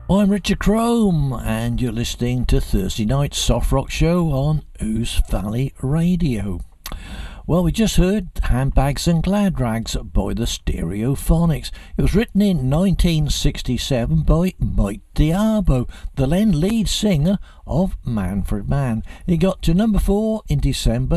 I'm Richard Crome, and you're listening to Thursday Night Soft Rock Show on Ouse Valley Radio. Well, we just heard Handbags and Glad Rags by the Stereophonics. It was written in 1967 by Mike Diabo, the then lead singer of Manfred Mann. It got to number 4 in December